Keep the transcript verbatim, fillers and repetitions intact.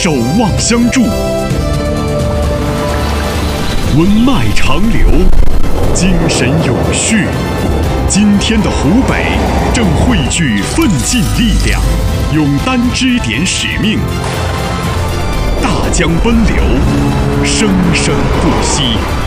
守望相助，温脉长流，精神永续。今天的湖北正汇聚奋进力量，勇担支点使命，大江奔流，生生不息。